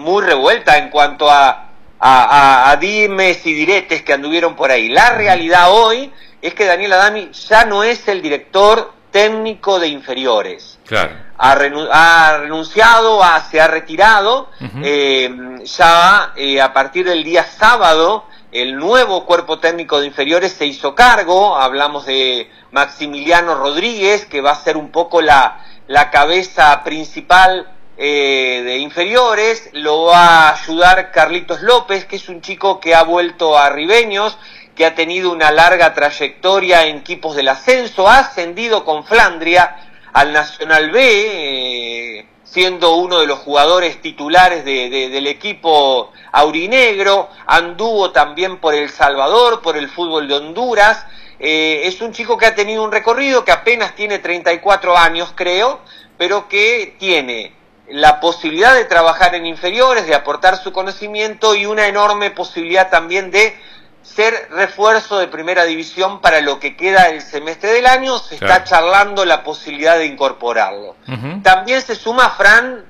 muy revuelta en cuanto a dimes y diretes que anduvieron por ahí. La realidad hoy es que Daniel Adami ya no es el director técnico de inferiores. Claro. Ha renunciado, se ha retirado. A partir del día sábado, el nuevo cuerpo técnico de inferiores se hizo cargo. Hablamos de Maximiliano Rodríguez, que va a ser un poco la cabeza principal de inferiores. Lo va a ayudar Carlitos López, que es un chico que ha vuelto a Ribeños, que ha tenido una larga trayectoria en equipos del ascenso, ha ascendido con Flandria al Nacional B, siendo uno de los jugadores titulares del equipo aurinegro, anduvo también por El Salvador, por el fútbol de Honduras. Es un chico que ha tenido un recorrido, que apenas tiene 34 años, creo, pero que tiene la posibilidad de trabajar en inferiores, de aportar su conocimiento y una enorme posibilidad también de ser refuerzo de primera división para lo que queda el semestre del año. Se está charlando la posibilidad de incorporarlo. También se suma Fran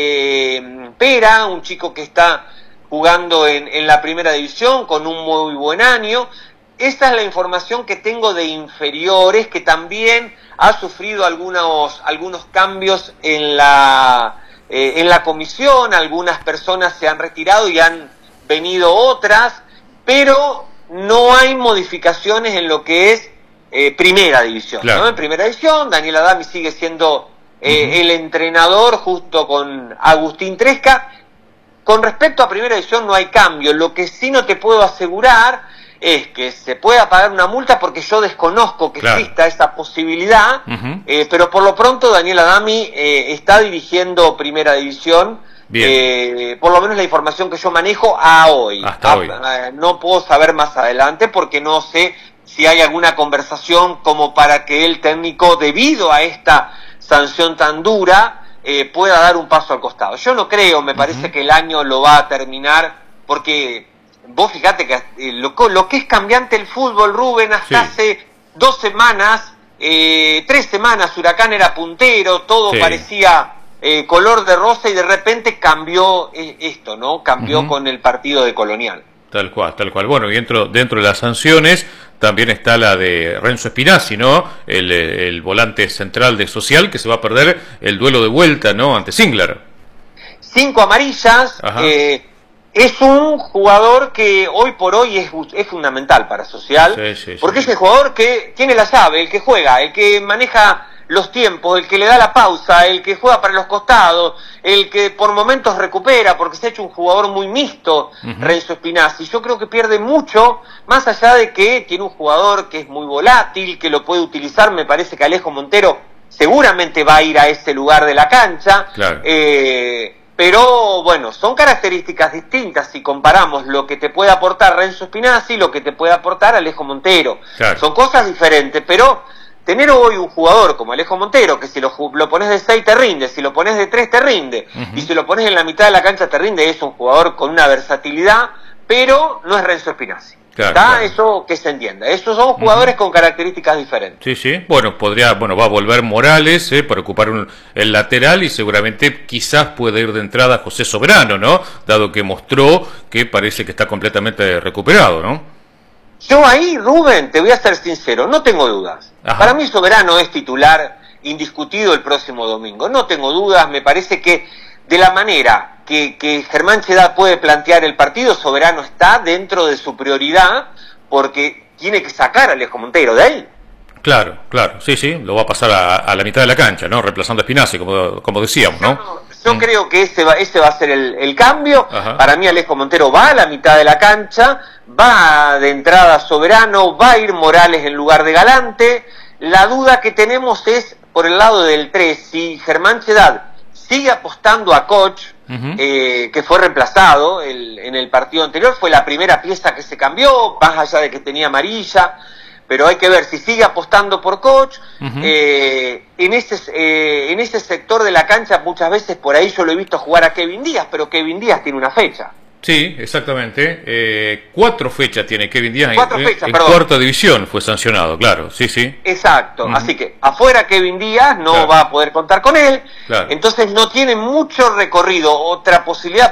Pera, un chico que está jugando en la primera división con un muy buen año. Esta es la información que tengo de inferiores, que también ha sufrido algunos cambios en la comisión. Algunas personas se han retirado y han venido otras, pero no hay modificaciones en lo que es primera división. Claro. ¿No? En primera división, Daniel Adami sigue siendo el entrenador junto con Agustín Tresca. Con respecto a primera división no hay cambio. Lo que sí no te puedo asegurar es que se pueda pagar una multa, porque yo desconozco que exista esa posibilidad, pero por lo pronto Daniel Adami está dirigiendo primera división. Por lo menos la información que yo manejo a hoy. Hasta hoy. No puedo saber más adelante porque no sé si hay alguna conversación como para que el técnico, debido a esta sanción tan dura, pueda dar un paso al costado. Yo no creo, me parece que el año lo va a terminar, porque vos fijate que lo que es cambiante el fútbol, Rubén, hasta hace 2 semanas, 3 semanas, Huracán era puntero, todo parecía color de rosa, y de repente cambió esto, ¿no? Cambió con el partido de Colonial. Tal cual, tal cual. Bueno, y dentro de las sanciones también está la de Renzo Spinazzi, ¿no? El volante central de Social, que se va a perder el duelo de vuelta, ¿no? Ante Singler. 5 amarillas. Es un jugador que hoy por hoy es fundamental para Social, porque es el jugador que tiene la llave, el que juega, el que maneja los tiempos, el que le da la pausa, el que juega para los costados, el que por momentos recupera, porque se ha hecho un jugador muy mixto, Renzo Spinazzi. Yo creo que pierde mucho, más allá de que tiene un jugador que es muy volátil, que lo puede utilizar. Me parece que Alejo Montero seguramente va a ir a ese lugar de la cancha. Pero bueno, son características distintas si comparamos lo que te puede aportar Renzo Spinazzi y lo que te puede aportar Alejo Montero. Son cosas diferentes, pero tener hoy un jugador como Alejo Montero, que si lo pones de 6 te rinde, si lo pones de 3 te rinde, y si lo pones en la mitad de la cancha te rinde, es un jugador con una versatilidad, pero no es Renzo Spinazzi. Eso que se entienda. Esos son jugadores con características diferentes. Bueno, va a volver Morales para ocupar el lateral, y seguramente quizás puede ir de entrada José Soberano, ¿no? Dado que mostró que parece que está completamente recuperado, ¿no? Yo ahí, Rubén, te voy a ser sincero, no tengo dudas. Para mí Soberano es titular indiscutido el próximo domingo. No tengo dudas, me parece que de la manera que Germán Chedat puede plantear el partido, Soberano está dentro de su prioridad, porque tiene que sacar a Alejo Montero de ahí. Claro, lo va a pasar a la mitad de la cancha, ¿no? Reemplazando a Spinazzi, como decíamos, ¿no? Yo creo que ese va a ser el cambio. Para mí Alejo Montero va a la mitad de la cancha, va de entrada Soberano, va a ir Morales en lugar de Galante. La duda que tenemos es por el lado del 3, si Germán Chedat sigue apostando a Koch, que fue reemplazado en el partido anterior, fue la primera pieza que se cambió, más allá de que tenía amarilla, pero hay que ver si sigue apostando por Koch. En ese sector de la cancha muchas veces por ahí yo lo he visto jugar a Kevin Díaz, pero Kevin Díaz tiene una fecha. Sí, exactamente. 4 fechas tiene Kevin Díaz. En cuarta división fue sancionado, claro. Exacto. Así que afuera Kevin Díaz no va a poder contar con él. Entonces no tiene mucho recorrido. Otra posibilidad